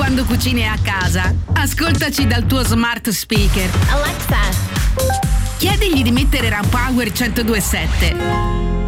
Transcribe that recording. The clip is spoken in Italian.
quando cucini a casa? Ascoltaci dal tuo smart speaker. Alexa, Chiedigli di mettere Rampower 102.7.